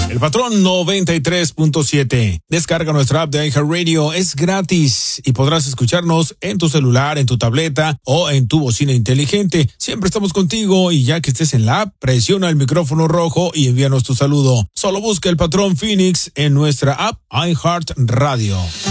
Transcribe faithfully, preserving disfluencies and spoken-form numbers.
El Patrón noventa y tres punto siete. Descarga nuestra app de iHeartRadio, es gratis y podrás escucharnos en tu celular, en tu tableta o en tu bocina inteligente. Siempre estamos contigo y ya que estés en la app, presiona el micrófono rojo y envíanos tu saludo. Solo busca El Patrón Phoenix en nuestra app iHeartRadio.